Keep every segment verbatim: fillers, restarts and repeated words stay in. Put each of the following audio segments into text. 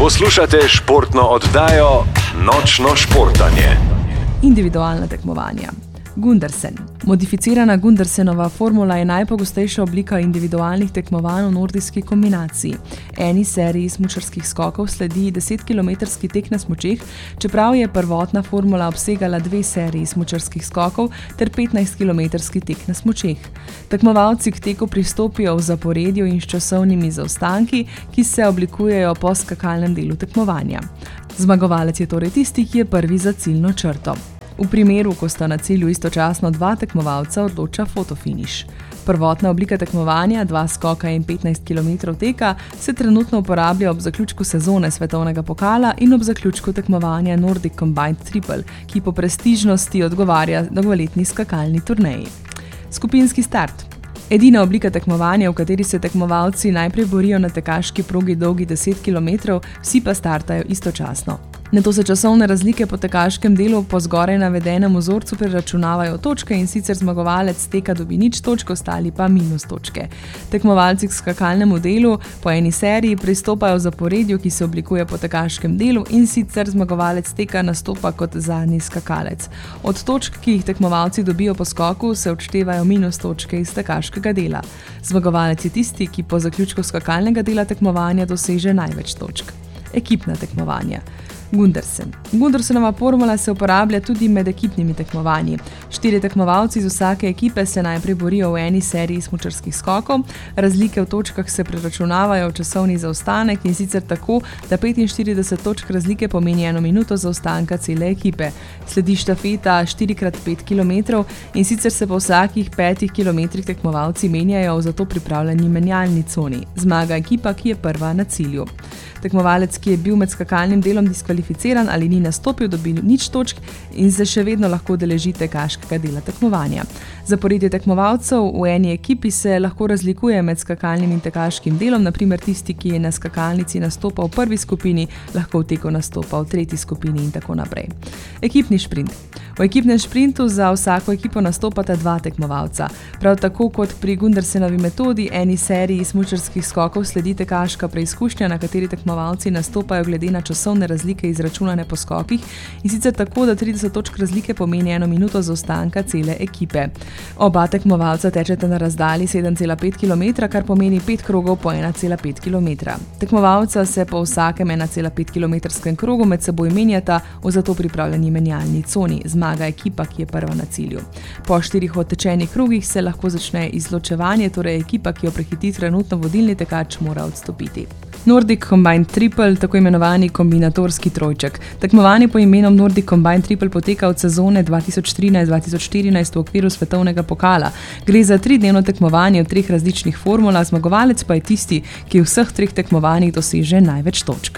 Poslušate športno oddajo Nočno športanje. Individualna tekmovanja. Gundersen. Modificirana Gundersenova formula je najpogostejša oblika individualnih tekmovanj v nordijski kombinaciji. Eni seriji smučarskih skokov sledi desetkilometrski tek na smučeh, čeprav je prvotna formula obsegala dve seriji smučarskih skokov ter petnajstkilometrski tek na smučeh. Tekmovalci k teku pristopijo v zaporedju in s časovnimi zaostanki, ki se oblikujejo po skakalnem delu tekmovanja. Zmagovalec je torej tisti, ki je prvi za ciljno črto. V primeru, ko sta na cilju istočasno dva tekmovalca, odloča fotofiniš. Prvotna oblika tekmovanja, dva skoka in petnajst kilometrov teka, se trenutno uporablja ob zaključku sezone svetovnega pokala in ob zaključku tekmovanja Nordic Combined Triple, ki po prestižnosti odgovarja dolgoletni skakalni turneji. Skupinski start. Edina oblika tekmovanja, v kateri se tekmovalci najprej borijo na tekaški progi dolgi deset kilometrov, vsi pa startajo istočasno. Nato se časovne razlike po tekaškem delu po zgoraj navedenem vzorcu preračunavajo točke in sicer zmagovalec teka dobi nič točk, ostali pa minus točke. Tekmovalci k skakalnemu delu po eni seriji pristopajo v zaporedju, ki se oblikuje po tekaškem delu in sicer zmagovalec teka nastopa kot zadnji skakalec. Od točk, ki jih tekmovalci dobijo po skoku, se odštevajo minus točke iz tekaškega dela. Zmagovalec je tisti, ki po zaključku skakalnega dela tekmovanja doseže največ točk. Ekipna tekmovanja. Gundersen. Gundersenova formula se uporablja tudi med ekipnimi tekmovanji. Štiri tekmovalci iz vsake ekipe se najprej borijo v eni seriji smučarskih skokov, razlike v točkah se preračunavajo v časovni zaostanek in sicer tako, da petinštirideset točk razlike pomeni eno minuto zaostanka cele ekipe. Sledi štafeta štiri krat pet kilometrov in sicer se po vsakih petih kilometrih tekmovalci menjajo v zato pripravljeni menjalni coni. Zmaga ekipa, ki je prva na cilju. Tekmovalec, ki je bil med skakalnim delom diskvalificiran ali ni nastopil, dobi nič točk in se še vedno lahko udeleži tekaškega dela tekmovanja. Zaporedje tekmovalcev v eni ekipi se lahko razlikuje med skakalnim in tekaškim delom, na primer tisti, ki je na skakalnici nastopal v prvi skupini, lahko v teku nastopa v tretji skupini in tako naprej. Ekipni šprint. V ekipnem šprintu za vsako ekipo nastopata dva tekmovalca. Prav tako kot pri Gundersenovi metodi, eni seriji smučarskih skokov sledi tekaška preizkušnja, na kateri tekmovalci nastopajo glede na časovne razlike izračunane po skokih in sicer tako, da trideset točk razlike pomeni eno minuto zaostanka cele ekipe. Oba tekmovalca tečeta na razdalji sedem cela pet kilometra, kar pomeni pet krogov po ena cela pet kilometra. Tekmovalca se po vsakem ena cela pet kilometrskem krogu med seboj menjata v zato pripravljeni menjalni coni. Zmaga ekipa, ki je prva na cilju. Po štirih odtečenih krogih se lahko začne izločevanje, torej ekipa, ki jo prehiti trenutno vodilni tekač, mora odstopiti. Nordic Combined Triple, tako imenovani kombinatorski trojček. Tekmovanje po imenom Nordic Combined Triple poteka od sezone dva tisoč trinajst dva tisoč štirinajst v okviru svetovnega pokala. Gre za tridnevno tekmovanje v treh različnih formulah, zmagovalec pa je tisti, ki v vseh treh tekmovanjih doseže največ točk.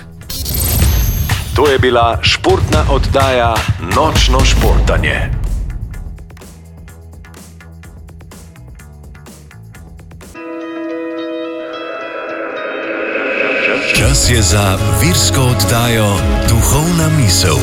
To je bila športna oddaja Nočno športanje. Čas je za virsko oddajo Duhovna misel.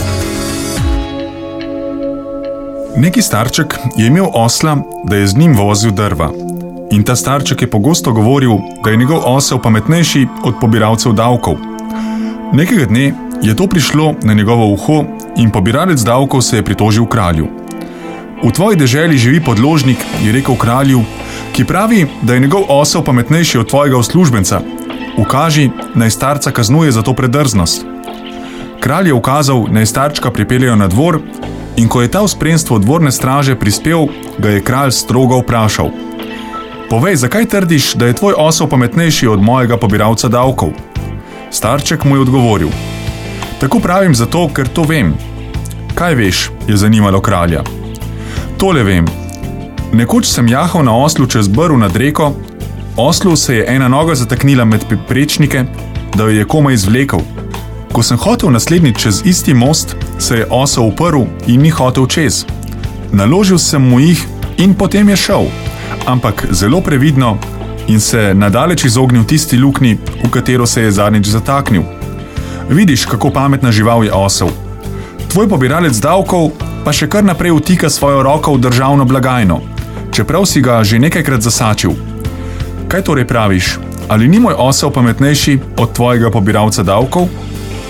Neki starček je imel osla, da je z njim vozil drva. In ta starček je pogosto govoril, da je njegov osel pametnejši od pobiralcev davkov. Nekega dne je to prišlo na njegovo uho in pobiralec davkov se je pritožil kralju. V tvoji deželi živi podložnik, je rekel kralju, ki pravi, da je njegov osel pametnejši od tvojega uslužbenca. Ukaži, naj starca kaznuje za to predrznost. Kralj je ukazal, naj starčka pripeljejo na dvor in ko je ta v spremstvu dvorne straže prispel, ga je kralj strogo vprašal. Povej, zakaj trdiš, da je tvoj osel pametnejši od mojega pobiralca davkov? Starček mu je odgovoril. Tako pravim zato, ker to vem. Kaj veš, je zanimalo kralja. Tole vem. Nekoč sem jahal na oslu čez brv nad reko, oslu se je ena noga zataknila med prečnike, da jo je komaj izvlekel. Ko sem hotel naslednjič čez isti most, se je osel uprl in ni hotel čez. Naložil sem mu jih in potem je šel, ampak zelo previdno in se nadaleč izognil tisti luknji, v katero se je zadnjič zataknil. Vidiš, kako pametna žival je osel. Tvoj pobiralec davkov pa še kar naprej vtika svojo roko v državno blagajno, čeprav si ga že nekajkrat zasačil. Kaj torej praviš? Ali ni moj osel pametnejši od tvojega pobiralca davkov?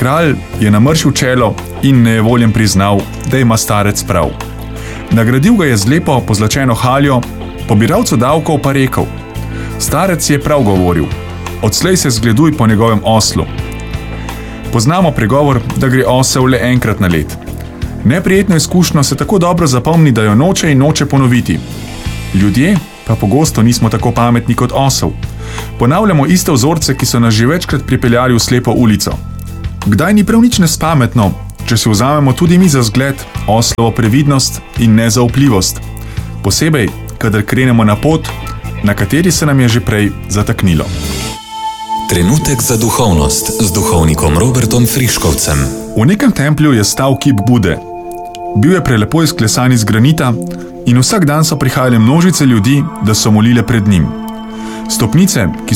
Kralj je namršil čelo in nejevoljen priznal, da ima starec prav. Nagradil ga je z lepo pozlačeno haljo, pobiralcu davkov pa rekel: starec je prav govoril, odslej se zgleduj po njegovem oslu. Poznamo pregovor, da gre osel le enkrat na let. Neprijetno izkušnjo se tako dobro zapomni, da jo noče in noče ponoviti. Ljudje pa pogosto nismo tako pametni kot osel. Ponavljamo iste vzorce, ki so nas že večkrat pripeljali v slepo ulico. Kdaj ni prav nič nespametno, če si vzamemo tudi mi za zgled oslovo previdnost in nezaupljivost, posebej, kadar krenemo na pot, na kateri se nam je že prej zataknilo. Trenutek za duhovnost z duhovnikom Robertom Friškovcem. V nekem templju je stal kip Bude. Bil je prelepo izklesan iz granita in vsak dan so prihajale množice ljudi, da so molile pred njim. Stopnice, ki